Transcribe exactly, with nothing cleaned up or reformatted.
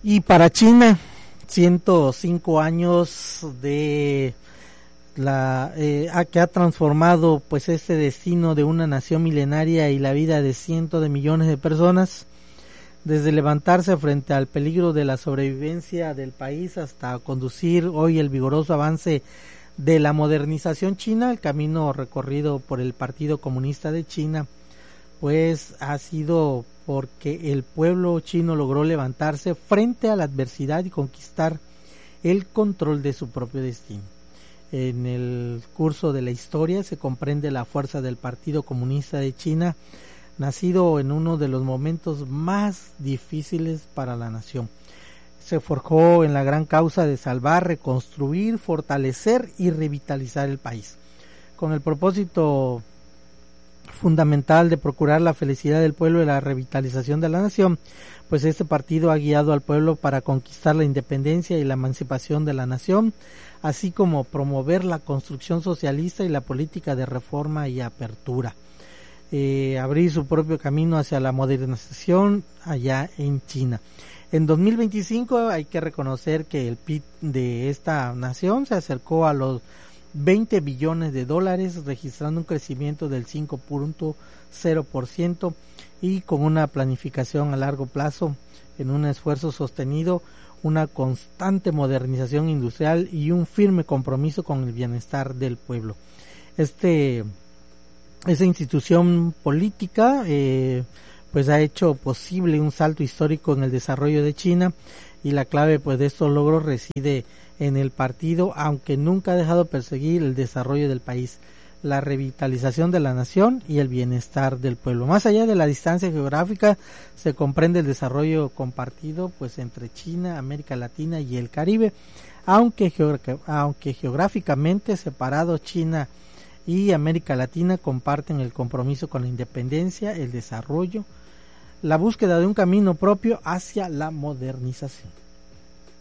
Y para China, ciento cinco años de la eh, que ha transformado pues este destino de una nación milenaria y la vida de cientos de millones de personas, desde levantarse frente al peligro de la sobrevivencia del país hasta conducir hoy el vigoroso avance de la modernización china. El camino recorrido por el Partido Comunista de China pues ha sido porque el pueblo chino logró levantarse frente a la adversidad y conquistar el control de su propio destino. En el curso de la historia se comprende la fuerza del Partido Comunista de China, nacido en uno de los momentos más difíciles para la nación. Se forjó en la gran causa de salvar, reconstruir, fortalecer y revitalizar el país, con el propósito fundamental de procurar la felicidad del pueblo y la revitalización de la nación. Pues este partido ha guiado al pueblo para conquistar la independencia y la emancipación de la nación, así como promover la construcción socialista y la política de reforma y apertura, eh, abrir su propio camino hacia la modernización allá en China. En dos mil veinticinco hay que reconocer que el P I B de esta nación se acercó a los veinte billones de dólares, registrando un crecimiento del cinco punto cero por ciento y con una planificación a largo plazo en un esfuerzo sostenido, una constante modernización industrial y un firme compromiso con el bienestar del pueblo. Este, esa institución política eh, pues ha hecho posible un salto histórico en el desarrollo de China, y la clave pues de estos logros reside en el partido, aunque nunca ha dejado de perseguir el desarrollo del país, la revitalización de la nación y el bienestar del pueblo. Más allá de la distancia geográfica se comprende el desarrollo compartido pues entre China, América Latina y el Caribe, aunque, geog- aunque geográficamente separados, China y América Latina comparten el compromiso con la independencia, el desarrollo, la búsqueda de un camino propio hacia la modernización.